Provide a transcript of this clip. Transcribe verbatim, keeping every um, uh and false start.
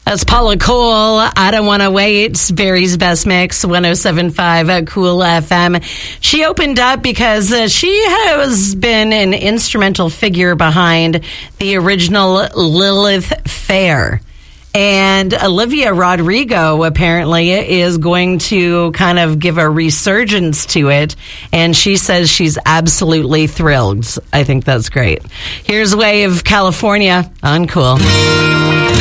That's Paula Cole. I Don't Want to Wait. Barry's Best Mix, one oh seven point five at Cool F M. She opened up because uh, she has been an instrumental figure behind the original Lilith Fair. And Olivia Rodrigo apparently is going to kind of give a resurgence to it. And she says she's absolutely thrilled. I think that's great. Here's Way of California on Cool.